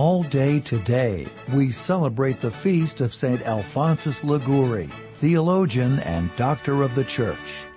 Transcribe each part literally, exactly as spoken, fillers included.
all day today, we celebrate the feast of Saint Alphonsus Liguori, theologian and doctor of the Church.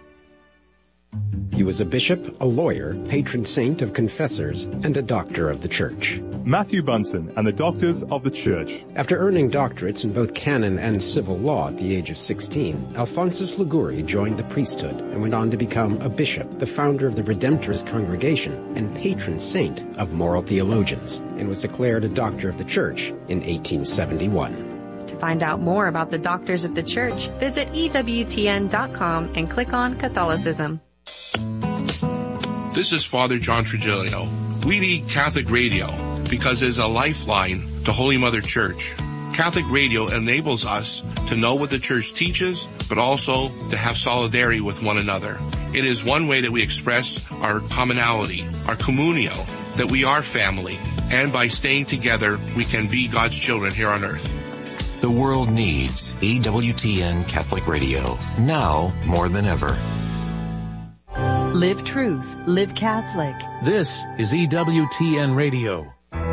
He was a bishop, a lawyer, patron saint of confessors, and a doctor of the Church. Matthew Bunsen and the Doctors of the Church. After earning doctorates in both canon and civil law at the age of sixteen, Alphonsus Liguori joined the priesthood and went on to become a bishop, the founder of the Redemptorist Congregation, and patron saint of moral theologians, and was declared a doctor of the Church in eighteen seventy-one. To find out more about the Doctors of the Church, visit E W T N dot com and click on Catholicism. This is Father John Trigilio. We need Catholic radio because it is a lifeline to Holy Mother Church. Catholic radio enables us to know what the Church teaches, but also to have solidarity with one another. It is one way that we express our commonality, our communio, that we are family, and by staying together, we can be God's children here on earth. The world needs E W T N Catholic Radio, now more than ever. Live truth, live Catholic. This is E W T N Radio.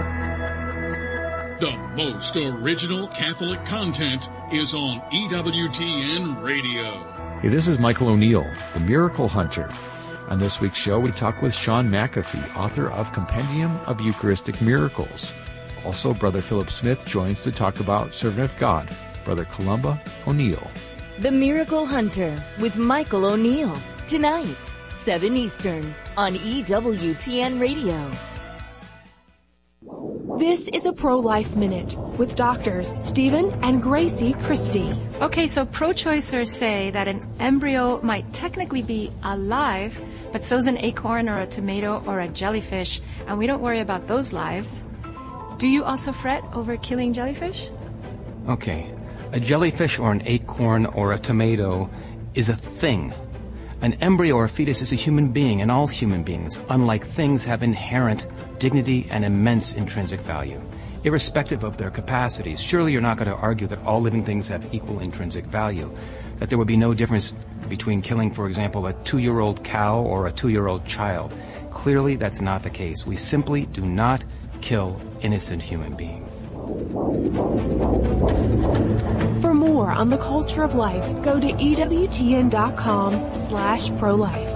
The most original Catholic content is on E W T N Radio. Hey, this is Michael O'Neill, the Miracle Hunter. On this week's show, we talk with Sean McAfee, author of Compendium of Eucharistic Miracles. Also, Brother Philip Smith joins to talk about Servant of God, Brother Columba O'Neill. The Miracle Hunter with Michael O'Neill. Tonight, seven Eastern on E W T N Radio. This is a Pro-Life Minute with doctors Stephen and Gracie Christie. Okay, so pro-choicers say that an embryo might technically be alive, but so's an acorn or a tomato or a jellyfish, and we don't worry about those lives. Do you also fret over killing jellyfish? Okay, a jellyfish or an acorn or a tomato is a thing. An embryo or a fetus is a human being, and all human beings, unlike things, have inherent dignity and immense intrinsic value, irrespective of their capacities. Surely you're not going to argue that all living things have equal intrinsic value, that there would be no difference between killing, for example, a two-year-old cow or a two-year-old child. Clearly, that's not the case. We simply do not kill innocent human beings. For more on the culture of life, go to E W T N dot com slash pro-life.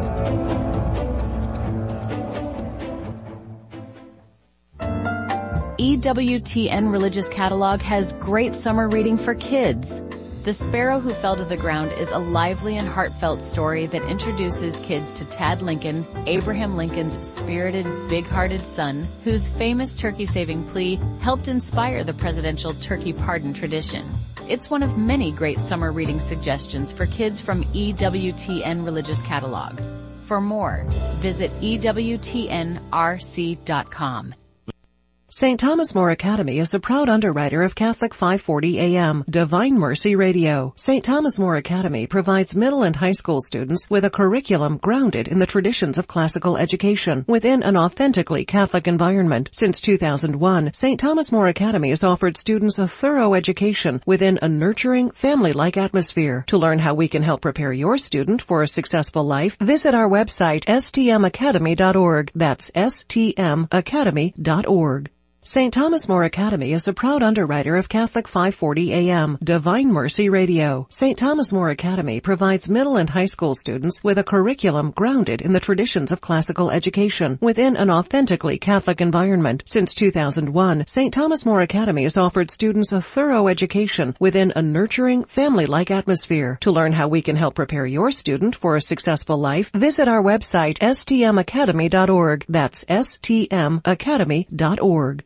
E W T N Religious Catalog has great summer reading for kids. The Sparrow Who Fell to the Ground is a lively and heartfelt story that introduces kids to Tad Lincoln, Abraham Lincoln's spirited, big-hearted son, whose famous turkey-saving plea helped inspire the presidential turkey pardon tradition. It's one of many great summer reading suggestions for kids from E W T N Religious Catalog. For more, visit E W T N R C dot com. Saint Thomas More Academy is a proud underwriter of Catholic five forty A M, Divine Mercy Radio. Saint Thomas More Academy provides middle and high school students with a curriculum grounded in the traditions of classical education within an authentically Catholic environment. Since two thousand one, Saint Thomas More Academy has offered students a thorough education within a nurturing, family-like atmosphere. To learn how we can help prepare your student for a successful life, visit our website, S T M academy dot org. That's S T M academy dot org. Saint Thomas More Academy is a proud underwriter of Catholic five forty A M, Divine Mercy Radio. Saint Thomas More Academy provides middle and high school students with a curriculum grounded in the traditions of classical education within an authentically Catholic environment. Since two thousand one, Saint Thomas More Academy has offered students a thorough education within a nurturing, family-like atmosphere. To learn how we can help prepare your student for a successful life, visit our website, S T M academy dot org. That's S T M academy dot org.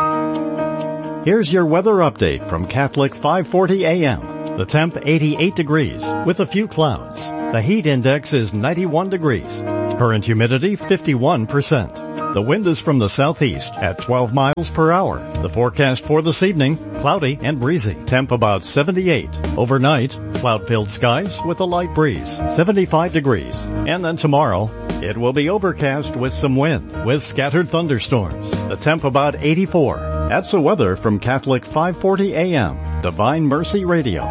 Here's your weather update from Catholic five forty A M. The temp eighty-eight degrees with a few clouds. The heat index is ninety-one degrees. Current humidity fifty-one percent. The wind is from the southeast at twelve miles per hour. The forecast for this evening, cloudy and breezy. Temp about seventy-eight. Overnight, cloud-filled skies with a light breeze, seventy-five degrees. And then tomorrow, it will be overcast with some wind, with scattered thunderstorms. The temp about eighty-four. That's the weather from Catholic five forty A M, Divine Mercy Radio.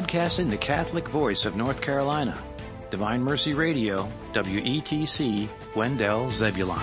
Broadcasting the Catholic voice of North Carolina. Divine Mercy Radio, W E T C, Wendell, Zebulon.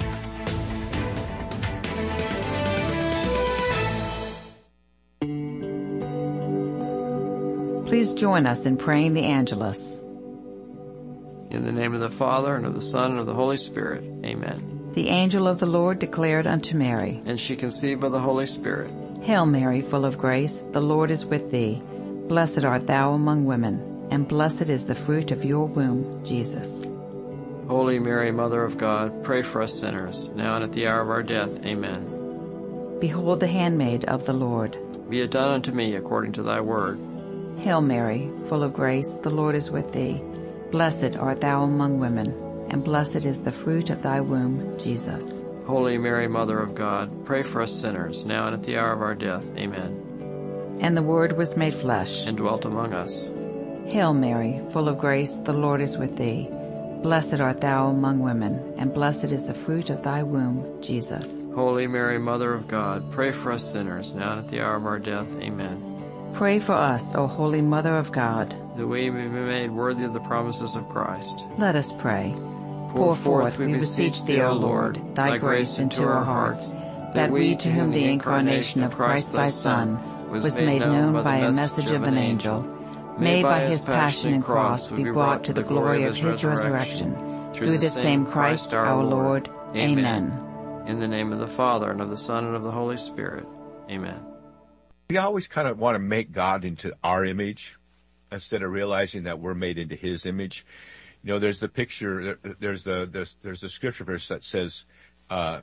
Please join us in praying the Angelus. In the name of the Father, and of the Son, and of the Holy Spirit. Amen. The angel of the Lord declared unto Mary, And she conceived by the Holy Spirit. Hail Mary, full of grace, the Lord is with thee. Blessed art thou among women, and blessed is the fruit of your womb, Jesus. Holy Mary, Mother of God, pray for us sinners, now and at the hour of our death. Amen. Behold the handmaid of the Lord. Be it done unto me according to thy word. Hail Mary, full of grace, the Lord is with thee. Blessed art thou among women, and blessed is the fruit of thy womb, Jesus. Holy Mary, Mother of God, pray for us sinners, now and at the hour of our death. Amen. And the Word was made flesh, and dwelt among us. Hail Mary, full of grace, the Lord is with thee. Blessed art thou among women, and blessed is the fruit of thy womb, Jesus. Holy Mary, Mother of God, pray for us sinners, now and at the hour of our death. Amen. Pray for us, O Holy Mother of God, that we may be made worthy of the promises of Christ. Let us pray. Pour forth, we beseech thee, O Lord, thy grace into our hearts, that we, to whom the incarnation of Christ thy Son was made known by a message of an angel, may by his passion and cross be brought to the glory of his resurrection, through the same Christ our Lord. Amen. In the name of the Father, and of the Son, and of the Holy Spirit. Amen. We always kind of want to make God into our image instead of realizing that we're made into his image. You know, there's the picture, there's the, there's, there's the scripture verse that says, uh,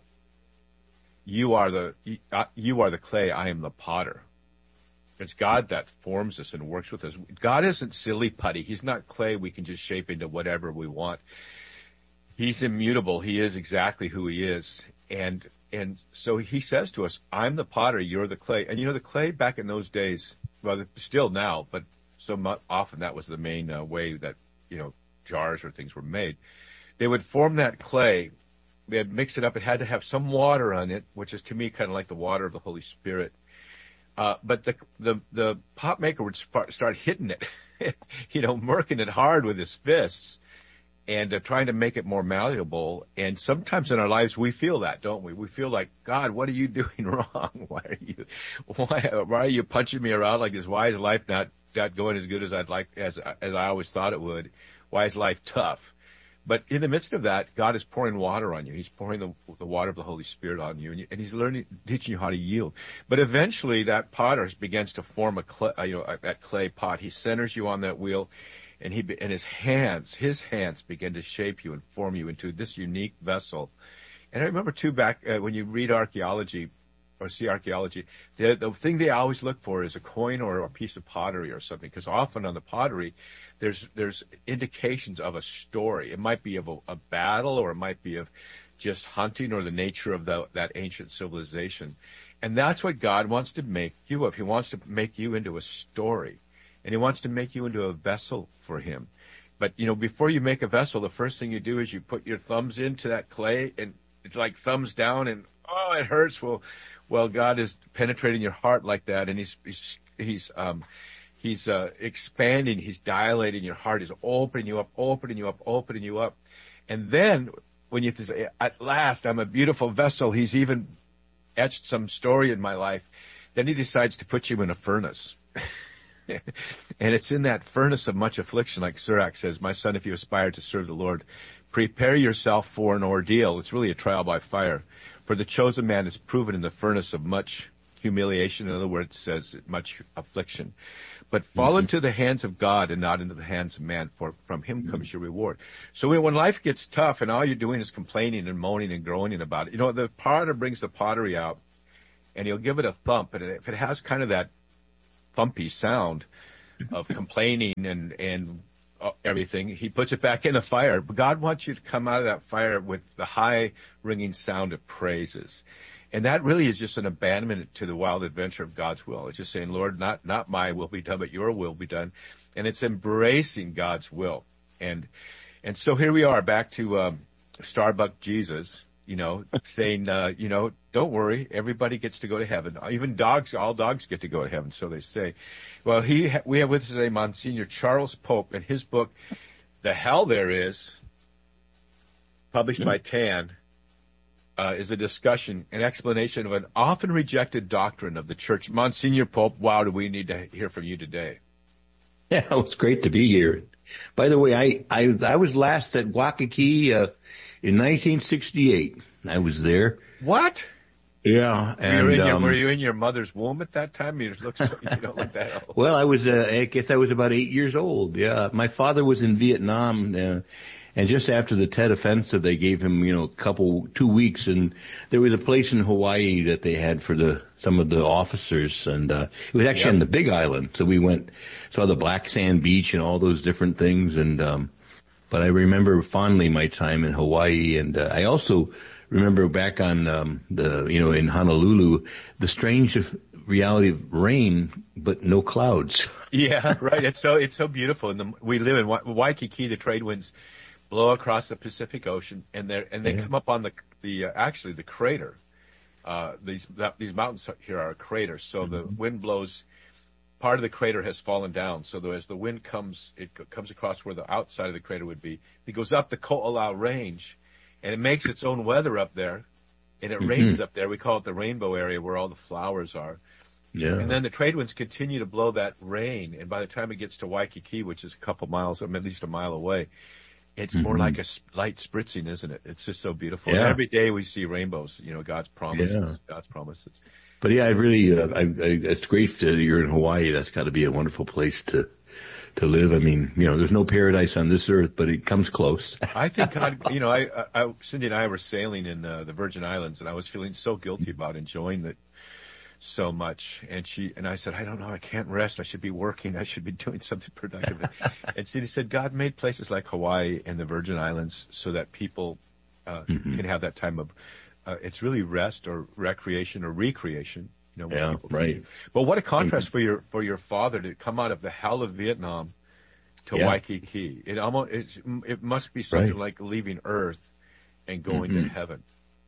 you are the, you are the clay, I am the potter. It's God that forms us and works with us. God isn't silly putty. He's not clay we can just shape into whatever we want. He's immutable. He is exactly who he is. And, and so he says to us, I'm the potter, you're the clay. And you know, the clay back in those days, well, still now, but so much, often that was the main uh, way that, you know, jars or things were made. They would form that clay. They'd mix it up. It had to have some water on it, which is to me kind of like the water of the Holy Spirit. Uh, but the, the, the pot maker would sp- start hitting it, you know, murking it hard with his fists and uh, trying to make it more malleable. And sometimes in our lives we feel that, don't we? We feel like, God, what are you doing wrong? Why are you, why, why are you punching me around like this? Why is life not, not going as good as I'd like, as, as I always thought it would? Why is life tough? But in the midst of that, God is pouring water on you. He's pouring the, the water of the Holy Spirit on you, and, you, and he's learning, teaching you how to yield. But eventually that potter begins to form a clay, uh, you know, that clay pot. He centers you on that wheel, and he, and his hands, his hands begin to shape you and form you into this unique vessel. And I remember too, back, uh, when you read archaeology, or see archaeology, the, the thing they always look for is a coin or a piece of pottery or something, because often on the pottery, there's, there's indications of a story. It might be of a, a battle, or it might be of just hunting, or the nature of the, that ancient civilization. And that's what God wants to make you of. He wants to make you into a story, and he wants to make you into a vessel for him. But, you know, before you make a vessel, the first thing you do is you put your thumbs into that clay, and it's like thumbs down, and oh, it hurts. Well, well, God is penetrating your heart like that, and he's, he's, he's, um, he's, uh, expanding, he's dilating your heart, he's opening you up, opening you up, opening you up. And then when you say, at last, I'm a beautiful vessel, he's even etched some story in my life, then he decides to put you in a furnace. And it's in that furnace of much affliction, like Sirach says, my son, if you aspire to serve the Lord, prepare yourself for an ordeal. It's really a trial by fire. For the chosen man is proven in the furnace of much humiliation. In other words, it says much affliction. But fall mm-hmm. into the hands of God and not into the hands of man, for from him mm-hmm. comes your reward. So when life gets tough and all you're doing is complaining and moaning and groaning about it, you know, the potter brings the pottery out and he'll give it a thump. And if it has kind of that thumpy sound of complaining and, and everything, he puts it back in the fire. But God wants you to come out of that fire with the high ringing sound of praises. And that really is just an abandonment to the wild adventure of God's will. It's just saying, Lord, not, not my will be done, but your will be done. And it's embracing God's will. And, and so here we are back to, um, Starbuck Jesus. you know, saying, uh, you know, don't worry, everybody gets to go to heaven. Even dogs, all dogs get to go to heaven, so they say. Well, he, we have with us today Monsignor Charles Pope, and his book, The Hell There Is, published by Tan, uh, is a discussion, an explanation of an often rejected doctrine of the church. Monsignor Pope, wow, do we need to hear from you today? Yeah, it's great to be here. By the way, I, I, I was last at Waikiki, uh, in nineteen sixty-eight. I was there. What? Yeah. And, were, you in your, um, were you in your mother's womb at that time? You look so, you don't look that old. Well, I was, uh, I guess I was about eight years old. Yeah. My father was in Vietnam, uh, and just after the Tet Offensive, they gave him, you know, a couple, two weeks, and there was a place in Hawaii that they had for the, some of the officers, and, uh, it was actually yep. on the Big Island. So we went, saw the Black Sand Beach and all those different things, and, um, but I remember fondly my time in Hawaii, and, uh, I also remember back on, um, the, you know, in Honolulu, the strange reality of rain, but no clouds. Yeah, right. It's so, it's so beautiful. And the, we live in Wa- Waikiki, the trade winds blow across the Pacific Ocean, and they and they yeah. come up on the the uh, actually the crater. Uh, these that, these mountains here are a crater, so mm-hmm. the wind blows. Part of the crater has fallen down, so that as the wind comes, it comes across where the outside of the crater would be. It goes up the Ko'olau Range, and it makes its own weather up there, and it mm-hmm. rains up there. We call it the rainbow area where all the flowers are. Yeah. And then the trade winds continue to blow that rain, and by the time it gets to Waikiki, which is a couple miles, at least a mile away, it's mm-hmm. more like a light spritzing, isn't it? It's just so beautiful. Yeah. And every day we see rainbows, you know, God's promises, yeah. God's promises. But yeah, I really, uh, I, I, it's great that you're in Hawaii. That's got to be a wonderful place to, to live. I mean, you know, there's no paradise on this earth, but it comes close. I think God, you know, I, I, Cindy and I were sailing in uh, the Virgin Islands, and I was feeling so guilty about enjoying it so much. And she, and I said, I don't know, I can't rest. I should be working. I should be doing something productive. And Cindy said, God made places like Hawaii and the Virgin Islands so that people, uh, mm-hmm. can have that time of, uh, it's really rest or recreation or recreation. You know, yeah, right. Do. But what a contrast mm-hmm. for your, for your father to come out of the hell of Vietnam to yeah. Waikiki. It almost, it, it must be something right. like leaving Earth and going mm-hmm. to heaven.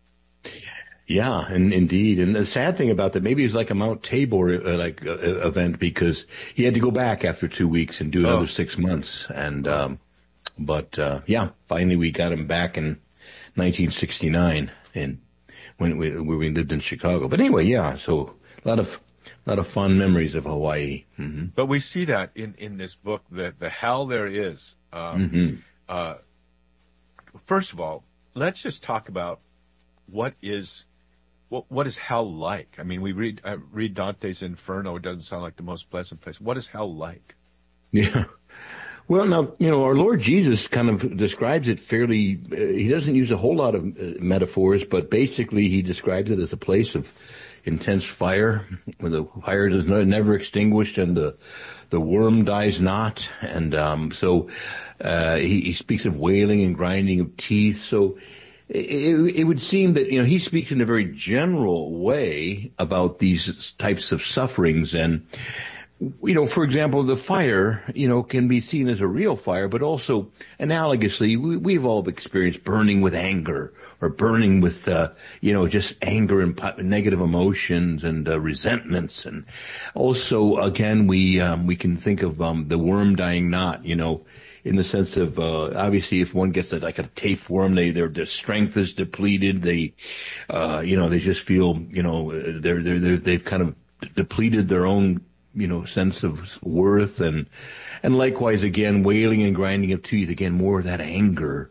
Yeah, and indeed. And the sad thing about that, maybe it's like a Mount Tabor uh, like uh, event, because he had to go back after two weeks and do another oh. six months. And um but uh yeah, finally we got him back in nineteen sixty-nine, and when we when we lived in Chicago. But anyway, yeah. So a lot of a lot of fond memories of Hawaii. Mm-hmm. But we see that in in this book, that the hell there is. Um, mm-hmm. uh First of all, let's just talk about what is. What, what is hell like? I mean, we read uh, read Dante's Inferno. It doesn't sound like the most pleasant place. What is hell like? Yeah. Well, now, you know, our Lord Jesus kind of describes it fairly, uh, he doesn't use a whole lot of uh, metaphors, but basically he describes it as a place of intense fire, where the fire is never extinguished and the the worm dies not. And um so uh he, he speaks of wailing and grinding of teeth. So It, it would seem that, you know, he speaks in a very general way about these types of sufferings. And, you know, for example, the fire, you know, can be seen as a real fire, but also analogously, we, we've all experienced burning with anger or burning with, uh, you know, just anger and negative emotions and uh, resentments. And also, again, we, um, we can think of, um, the worm dying not, you know, in the sense of, uh, obviously if one gets a, like a tapeworm, they, their, their strength is depleted. They, uh, you know, they just feel, you know, they're, they're, they're, they've kind of depleted their own, you know, sense of worth. And, and likewise, again, wailing and grinding of teeth, again, more of that anger,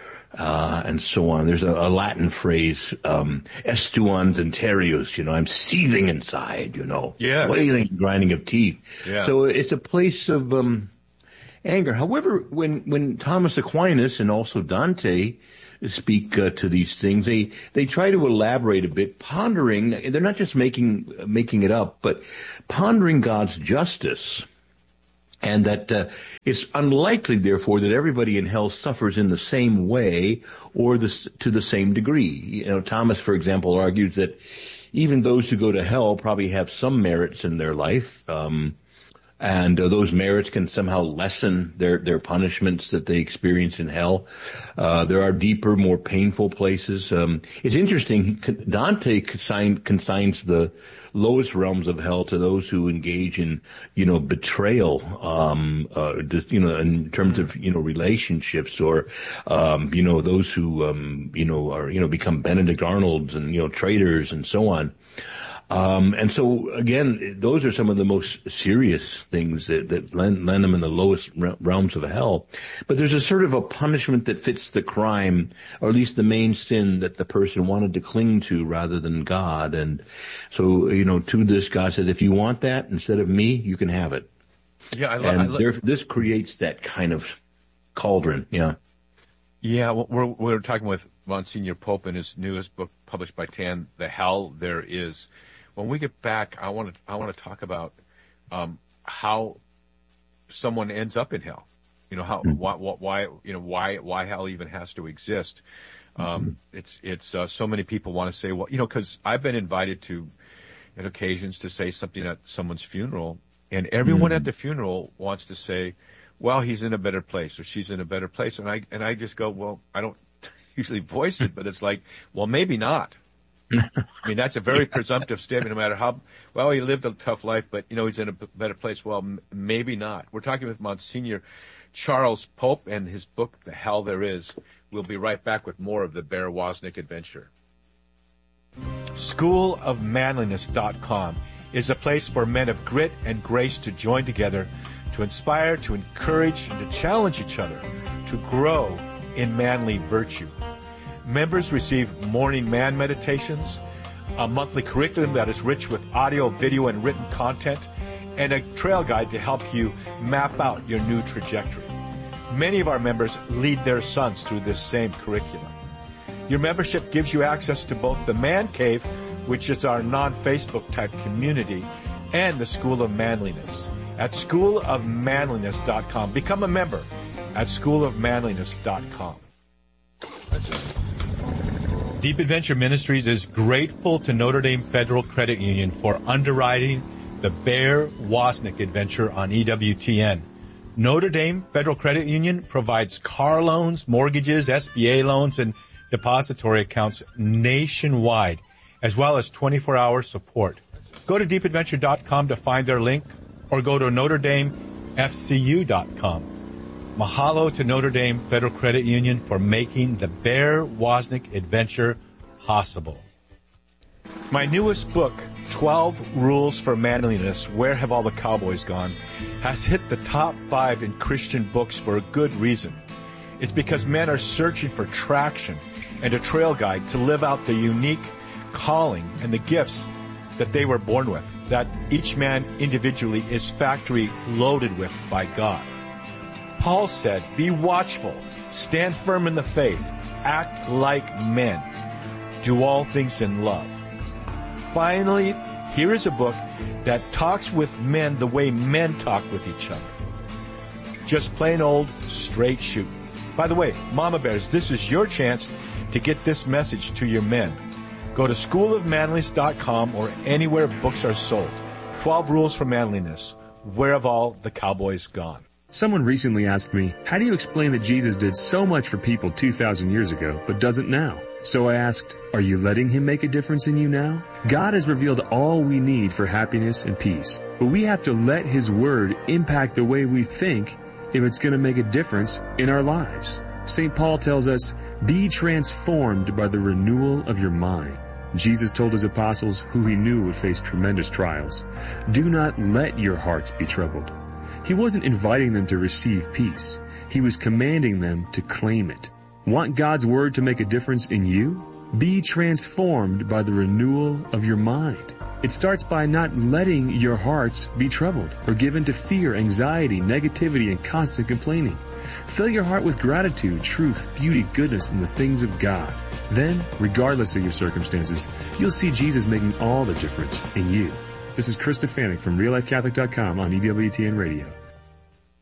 uh, and so on. There's a, a Latin phrase, um, estuans interius, you know, I'm seething inside, you know, yeah. wailing and grinding of teeth. Yeah. So it's a place of, um, anger. However, when, when Thomas Aquinas and also Dante speak uh, to these things, they, they try to elaborate a bit, pondering, they're not just making, making it up, but pondering God's justice. And that, uh, it's unlikely, therefore, that everybody in hell suffers in the same way or the, to the same degree. You know, Thomas, for example, argues that even those who go to hell probably have some merits in their life, um, and uh, those merits can somehow lessen their, their punishments that they experience in hell. Uh, there are deeper, more painful places. Um, it's interesting, Dante consign, consigns the lowest realms of hell to those who engage in, you know, betrayal, um, uh, just, you know, in terms of, you know, relationships, or, um, you know, those who, um, you know, are, you know, become Benedict Arnolds and, you know, traitors and so on. Um, and so again, those are some of the most serious things that, that land, land them in the lowest realms of hell. But there's a sort of a punishment that fits the crime, or at least the main sin that the person wanted to cling to rather than God. And so, you know, to this, God said, if you want that instead of me, you can have it. Yeah, I love, and I lo- there, this creates that kind of cauldron. Yeah. Yeah, well, we're, we're talking with Monsignor Pope in his newest book published by Tan, The Hell There Is. When we get back, I want to I want to talk about um, how someone ends up in hell. You know, how mm-hmm. why, why you know why why hell even has to exist. Um, mm-hmm. It's it's uh, so many people want to say, well, you know, because I've been invited to, at occasions, to say something at someone's funeral, and everyone mm-hmm. at the funeral wants to say, well, he's in a better place or she's in a better place, and I and I just go, well, I don't usually voice it, but it's like, well, maybe not. I mean, that's a very presumptive statement, no matter how, well, he lived a tough life, but, you know, he's in a better place. Well, m- maybe not. We're talking with Monsignor Charles Pope and his book, The Hell There Is. We'll be right back with more of the Bear Wozniak adventure. school of manliness dot com is a place for men of grit and grace to join together, to inspire, to encourage, and to challenge each other to grow in manly virtue. Members receive morning man meditations, a monthly curriculum that is rich with audio, video, and written content, and a trail guide to help you map out your new trajectory. Many of our members lead their sons through this same curriculum. Your membership gives you access to both the Man Cave, which is our non-Facebook type community, and the School of Manliness at school of manliness dot com. Become a member at school of manliness dot com. That's it. Deep Adventure Ministries is grateful to Notre Dame Federal Credit Union for underwriting the Bear Wozniak adventure on E W T N. Notre Dame Federal Credit Union provides car loans, mortgages, S B A loans, and depository accounts nationwide, as well as twenty-four hour support. Go to deep adventure dot com to find their link, or go to notre dame f c u dot com. Mahalo to Notre Dame Federal Credit Union for making the Bear Wozniak adventure possible. My newest book, twelve Rules for Manliness, Where Have All the Cowboys Gone?, has hit the top five in Christian books for a good reason. It's because men are searching for traction and a trail guide to live out the unique calling and the gifts that they were born with, that each man individually is factory loaded with by God. Paul said, be watchful, stand firm in the faith, act like men, do all things in love. Finally, here is a book that talks with men the way men talk with each other. Just plain old straight shooting. By the way, Mama Bears, this is your chance to get this message to your men. Go to school of manliness dot com or anywhere books are sold. twelve Rules for Manliness. Where have all the cowboys gone? Someone recently asked me, how do you explain that Jesus did so much for people two thousand years ago, but doesn't now? So I asked, are you letting him make a difference in you now? God has revealed all we need for happiness and peace, but we have to let his word impact the way we think if it's going to make a difference in our lives. Saint Paul tells us, be transformed by the renewal of your mind. Jesus told his apostles, who he knew would face tremendous trials, do not let your hearts be troubled. He wasn't inviting them to receive peace. He was commanding them to claim it. Want God's word to make a difference in you? Be transformed by the renewal of your mind. It starts by not letting your hearts be troubled or given to fear, anxiety, negativity, and constant complaining. Fill your heart with gratitude, truth, beauty, goodness, and the things of God. Then, regardless of your circumstances, you'll see Jesus making all the difference in you. This is Chris Stefanik from real life catholic dot com on E W T N Radio.